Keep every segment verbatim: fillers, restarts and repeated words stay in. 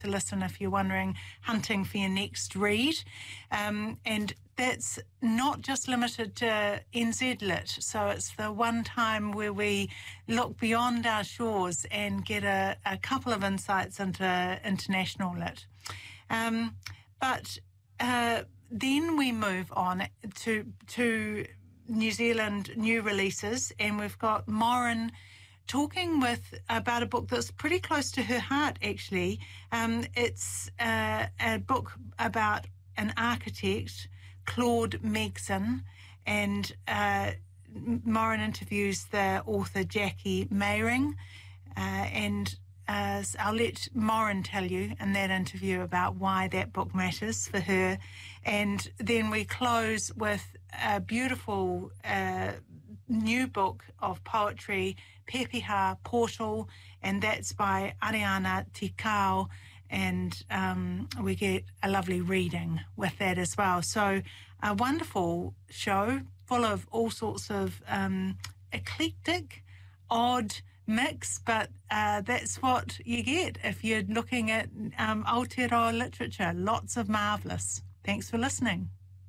to listen if you're wondering, hunting for your next read. Um, and that's not just limited to N Z Lit, so it's the one time where we look beyond our shores and get a, a couple of insights into international lit. Um, but uh, then we move on to to New Zealand new releases, and we've got Maureen talking with about a book that's pretty close to her heart, actually. Um, it's uh, a book about an architect, Claude Megson, and uh, Maureen interviews the author Jackie Mayring, uh, and uh, I'll let Maureen tell you in that interview about why that book matters for her. And then we close with a beautiful uh, new book of poetry, Pepeha Portal, and that's by Ariana Tikau, and um, we get a lovely reading with that as well. So a wonderful show full of all sorts of um, eclectic, odd mix, but uh, that's what you get if you're looking at um, Aotearoa literature. Lots of marvellous. Thanks for listening.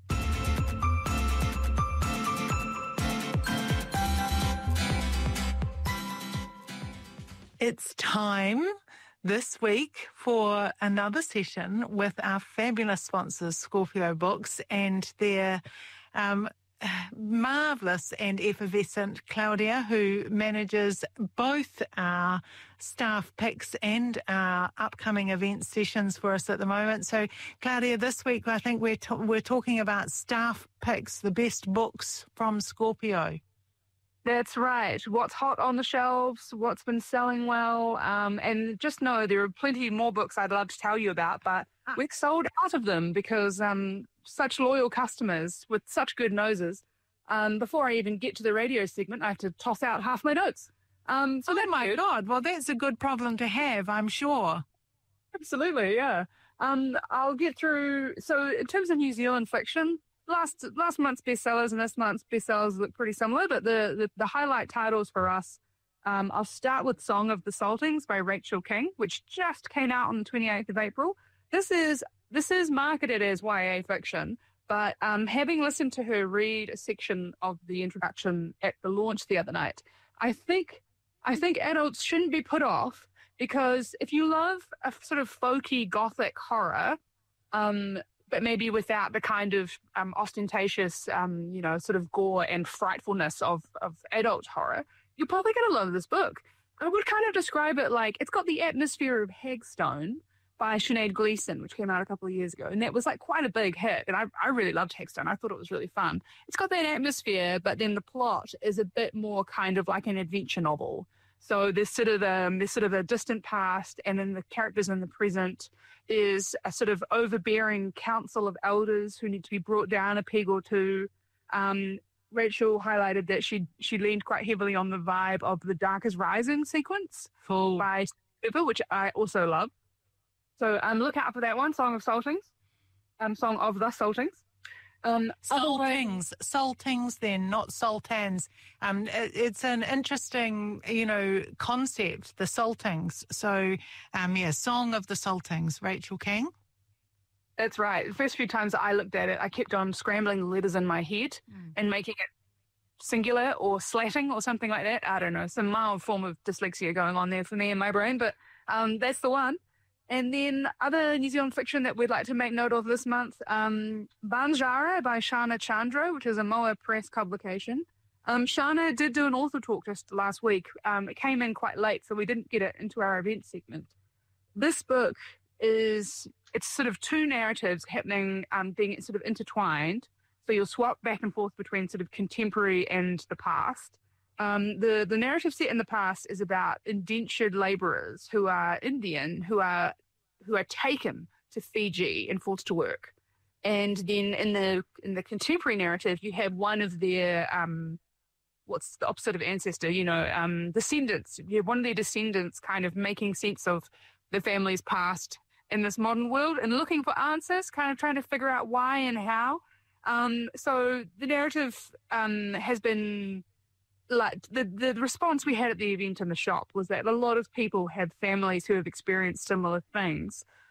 It's time this week for another session with our fabulous sponsors, Scorpio Books, and their um, marvellous and effervescent Claudia, who manages both our staff picks and our upcoming event sessions for us at the moment. So, Claudia, this week I think we're t- we're talking about staff picks, the best books from Scorpio. That's right. What's hot on the shelves, what's been selling well, um, and just know there are plenty more books I'd love to tell you about, but we've sold out of them because um, such loyal customers with such good noses. Um, before I even get to the radio segment, I have to toss out half my notes. Um, so oh that my good. God, well, that's a good problem to have, I'm sure. Absolutely, yeah. Um, I'll get through. So in terms of New Zealand fiction, Last last month's bestsellers and this month's bestsellers look pretty similar, but the, the, the highlight titles for us, um, I'll start with Song of the Saltings by Rachel King, which just came out on the twenty-eighth of April. This is this is marketed as Y A fiction, but um, having listened to her read a section of the introduction at the launch the other night, I think I think adults shouldn't be put off, because if you love a sort of folky gothic horror, um, but maybe without the kind of um, ostentatious, um, you know, sort of gore and frightfulness of, of adult horror, you're probably going to love this book. I would kind of describe it like it's got the atmosphere of Hagstone by Sinead Gleason, which came out a couple of years ago. And that was like quite a big hit. And I, I really loved Hagstone. I thought it was really fun. It's got that atmosphere, but then the plot is a bit more kind of like an adventure novel. So there's sort of um, there's sort of a distant past, and then the characters in the present. There's a sort of overbearing council of elders who need to be brought down a peg or two. Um, Rachel highlighted that she she leaned quite heavily on the vibe of the Dark is Rising sequence Full. by Cooper, which I also love. So um, look out for that one, Song of Saltings, um, Song of the Saltings. Um, Saltings, saltings then, not sultans. Um, it, it's an interesting, you know, concept, the saltings. So, um, yeah, Song of the Saltings, Rachel King. That's right. The first few times I looked at it, I kept on scrambling the letters in my head mm. and making it singular or slatting or something like that. I don't know, some mild form of dyslexia going on there for me in my brain, but um, that's the one. And then other New Zealand fiction that we'd like to make note of this month, um, Banjara by Shana Chandra, which is a Moa Press publication. Um, Shana did do an author talk just last week. Um, it came in quite late, so we didn't get it into our event segment. This book is, it's sort of two narratives happening, um, being sort of intertwined. So you'll swap back and forth between sort of contemporary and the past. Um, the, the narrative set in the past is about indentured labourers who are Indian, who are who are taken to Fiji and forced to work. And then in the in the contemporary narrative, you have one of their, um, what's the opposite of ancestor, you know, um, descendants. You have one of their descendants kind of making sense of the family's past in this modern world and looking for answers, kind of trying to figure out why and how. Um, so the narrative um, has been like the, the response we had at the event in the shop was that a lot of people have families who have experienced similar things.